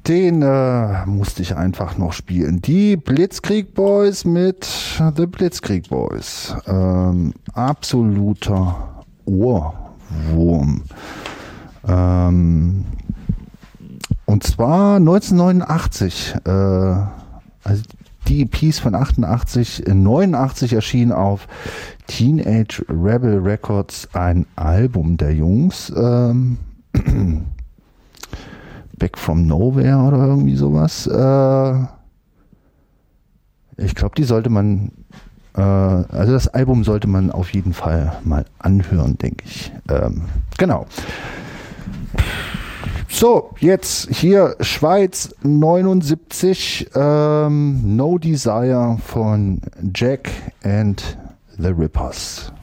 Den musste ich einfach noch spielen. Die Blitzkrieg Boys mit The Blitzkrieg Boys. Absoluter Ohrwurm. Und zwar 1989. Also die EPs von 88, 89 erschien auf Teenage Rebel Records ein Album der Jungs. Back from Nowhere oder irgendwie sowas. Ich glaube, die sollte man, also das Album sollte man auf jeden Fall mal anhören, denke ich. Genau. So, jetzt hier Schweiz 79, No Desire von Jack and the Rippers.